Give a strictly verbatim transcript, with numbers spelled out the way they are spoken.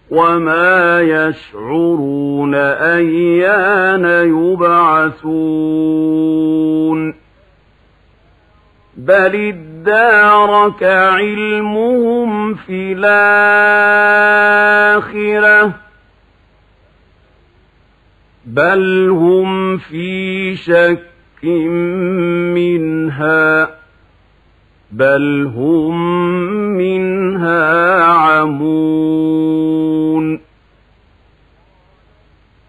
وما يشعرون أيان يبعثون بل ادارك علمهم في الآخرة بل هم في شك منها بل هم من